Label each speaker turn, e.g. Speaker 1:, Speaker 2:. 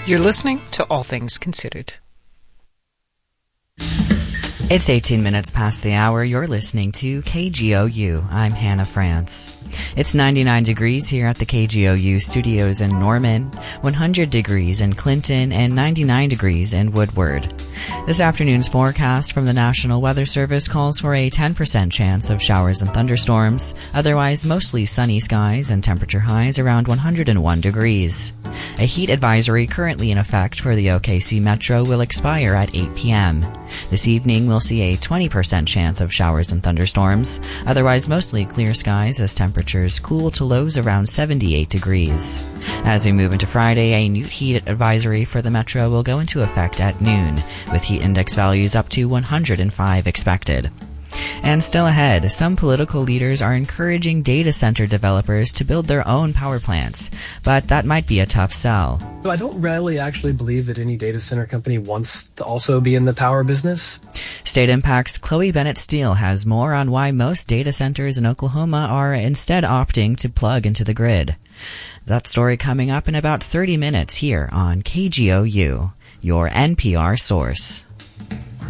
Speaker 1: You're listening to All Things Considered.
Speaker 2: It's 18 minutes past the hour. You're listening to KGOU. I'm Hannah France. It's 99 degrees here at the KGOU studios in Norman, 100 degrees in Clinton, and 99 degrees in Woodward. This afternoon's forecast from the National Weather Service calls for a 10% chance of showers and thunderstorms, otherwise mostly sunny skies and temperature highs around 101 degrees. A heat advisory currently in effect for the OKC Metro will expire at 8 p.m. This evening we'll see a 20% chance of showers and thunderstorms, otherwise mostly clear skies as temperatures cool to lows around 78 degrees. As we move into Friday, a new heat advisory for the Metro will go into effect at noon, with heat index values up to 105 expected. And still ahead, some political leaders are encouraging data center developers to build their own power plants, but that might be a tough sell.
Speaker 3: So I don't really actually believe that any data center company wants to also be in the power business.
Speaker 2: State Impact's Chloe Bennett Steele has more on why most data centers in Oklahoma are instead opting to plug into the grid. That story coming up in about 30 minutes here on KGOU, your NPR source.